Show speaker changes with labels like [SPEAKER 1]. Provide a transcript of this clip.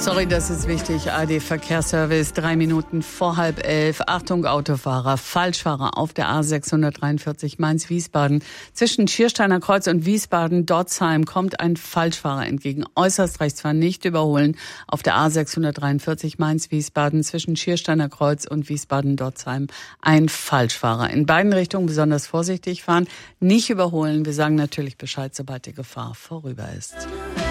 [SPEAKER 1] Sorry, das ist wichtig. ARD Verkehrsservice, 3 Minuten vor 10:30. Achtung, Autofahrer, Falschfahrer auf der A643 Mainz-Wiesbaden. Zwischen Schiersteiner Kreuz und Wiesbaden-Dotzheim kommt ein Falschfahrer entgegen. Äußerst rechts fahren, nicht überholen. Auf der A643 Mainz-Wiesbaden zwischen Schiersteiner Kreuz und Wiesbaden-Dotzheim ein Falschfahrer. In beiden Richtungen besonders vorsichtig fahren, nicht überholen. Wir sagen natürlich Bescheid, sobald die Gefahr vorüber ist.